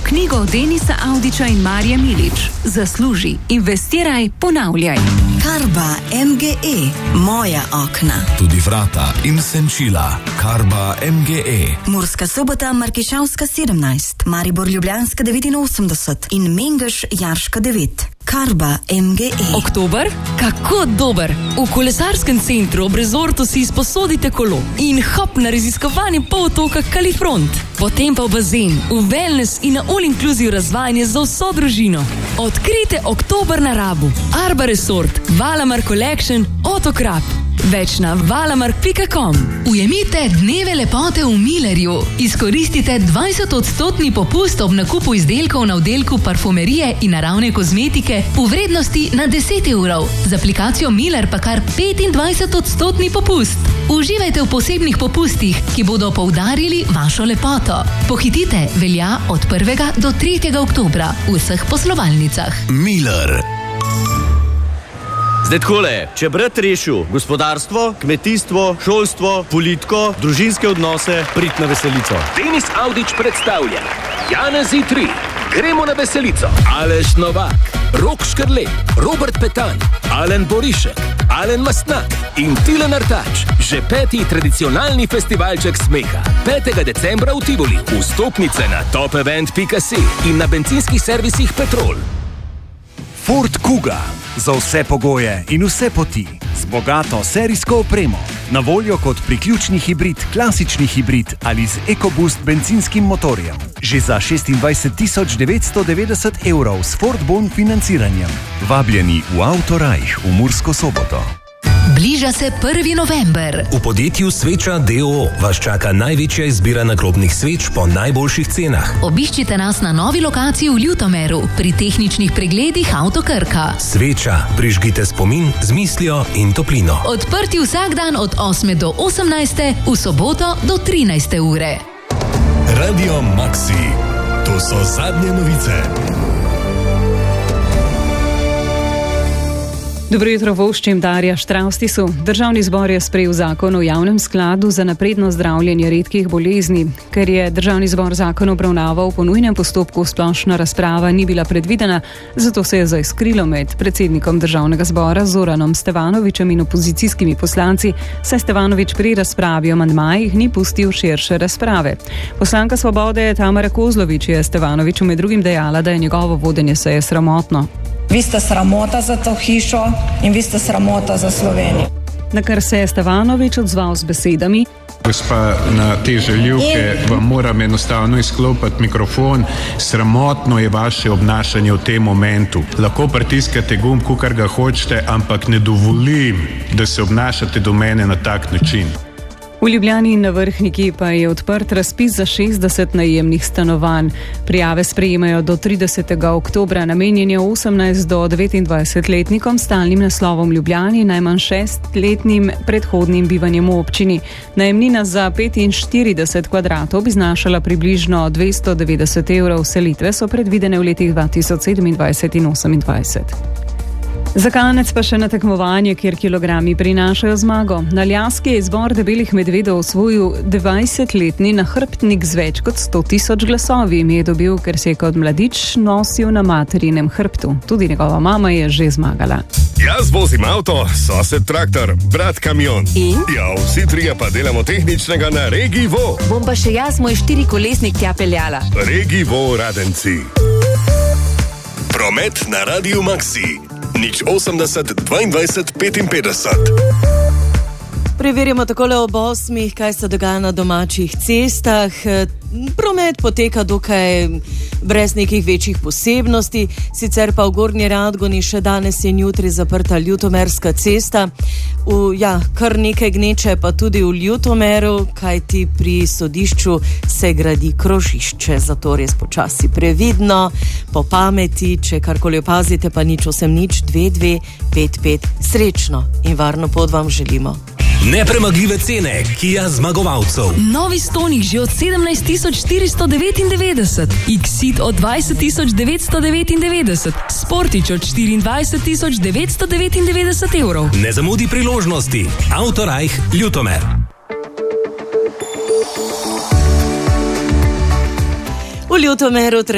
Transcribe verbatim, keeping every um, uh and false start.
knjigo Denisa Avdića in Marije Milič. Zasluži, investiraj, ponavljaj. Karba M G E. Moja okna. Tudi vrata in senčila. Karba M G E. Murska Sobota, Markišavska sedemnajst, Maribor Ljubljanska devetinosemdeset in Mengeš Jarška devet. Karba M G E. Oktober? Kako dober! V kolesarskem centru ob rezortu si izposodite kolo in hop na raziskovanje polotoka Kalifront. Potem pa v bazen, v wellness in na all-inclusive razvajanje za vso družino. Odkrite oktober na Rabu. Arba Resort, Valamar Collection, Otokrap. Več na valamar pika com. Ujemite dneve lepote v Millerju. Izkoristite dvajset odstotni popust ob nakupu izdelkov na oddelku parfumerije in naravne kozmetike v vrednosti na deset evrov. Z aplikacijo Miller pa kar petindvajset odstotni popust. Uživajte v posebnih popustih, ki bodo poudarili vašo lepoto. Pohitite, velja od prvega do tretjega oktobra v vseh poslovalnicah. Miller. Zdaj takole, če brat rešil gospodarstvo, kmetijstvo, šolstvo, politiko, družinske odnose, prid na veselico. Denis Avdić predstavlja Janezi tri, gremo na veselico. Aleš Novak, Rok Škrlej, Robert Petan, Alen Borišek, Alen Mastnak in Tilen Artač. Že peti tradicionalni festivalček smeha. petega decembra v Tivoli. Vstopnice na top event pika si in na bencinskih servisih Petrol. Ford Kuga. Za vse pogoje in vse poti. Z bogato serijsko opremo. Na voljo kot priključni hibrid, klasični hibrid ali z EcoBoost bencinskim motorjem. Že za šestindvajset tisoč devetsto devetdeset evrov s Ford Bon financiranjem. Vabljeni v Autorajh v Mursko Soboto. Bliža se prvi november. V podjetju Sveča D O O vas čaka največja izbira nagrobnih sveč po najboljših cenah. Obiščite nas na novi lokaciji v Ljutomeru pri tehničnih pregledih Avto Krka. Sveča, prižgite spomin z mislijo in toplino. Odprti vsak dan od osme do osemnajste, v soboto do trinajste ure. Radio Maxi. To so zadnje novice. Dobro jutro, voščim Darja Štraustisu. Državni zbor je sprejel zakon o javnem skladu za napredno zdravljenje redkih bolezni. Ker je državni zbor zakon obravnaval po nujnem postopku, splošna razprava ni bila predvidena, zato se je zaiskrilo med predsednikom državnega zbora Zoranom Stevanovićem in opozicijskimi poslanci, saj Stevanović pri razpravi o amandmajih ni pustil širše razprave. Poslanka Svobode Tamara Kozlović je Stevanoviću med drugim dejala, da je njegovo vodenje seje sramotno. Vi ste sramota za to hišo in vi ste sramota za Slovenijo. Na kar se je Stevanović odzval z besedami: Gospa, na te žaljivke vam moram enostavno izklopiti mikrofon. Sramotno je vaše obnašanje v tem momentu. Lahko pritiskate gumb, kar ga hočete, ampak ne dovolim, da se obnašate do mene na tak način. V Ljubljani in na Vrhniki pa je odprt razpis za šestdeset najemnih stanovanj. Prijave sprejemajo do tridesetega oktobra, namenjen je osemnajst do devetindvajset letnikom s stalnim naslovom v Ljubljani, najmanj šestletnim predhodnim bivanjem v občini. Najemnina za petinštirideset kvadratov bi znašala približno dvesto devetdeset evrov, selitve so predvidene v letih dva tisoč sedemindvajset in osemindvajset. Za konec pa še na tekmovanje, kjer kilogrami prinašajo zmago. Na Aljaski je izbor debelih medvedov osvojil dvajsetletni nahrbtnik z več kot sto tisoč glasovi. Ime je dobil, ker se je kot mladič nosil na materinem hrbtu. Tudi njegova mama je že zmagala. Jaz vozim avto, sosed traktor, brat kamion. In? Ja, vsi trije pa delamo tehničnega na Regivo. Bom pa še jaz moj štirikolesnik tja peljala. Regivo Radenci. Promet na Radio Maxi. Nič osemdeset, dvaindvajset, petinpetdeset. Preverjamo takole ob osmih, kaj se dogaja na domačih cestah. Promet poteka dokaj brez nekih večjih posebnosti, sicer pa v Gornji Radgoni še danes in jutri zaprta Ljutomerska cesta. V, ja, kar nekaj gneče pa tudi v Ljutomeru, kajti pri sodišču se gradi krožišče, zato res počasi previdno, po pameti, če karkoli opazite, pa nič osem nič dve dve pet pet. Srečno in varno pot vam želimo. Nepremagljive cene Kia zmagovalcev. Novi Stonic že od sedemnajst tisoč štiristo devetindevetdeset, X-Ceed od dvajset tisoč devetsto devetindevetdeset, Sportič od štiriindvajset tisoč devetsto devetindevetdeset evrov. Ne zamudi priložnosti. Autorajh Ljutomer. V Ljutomeru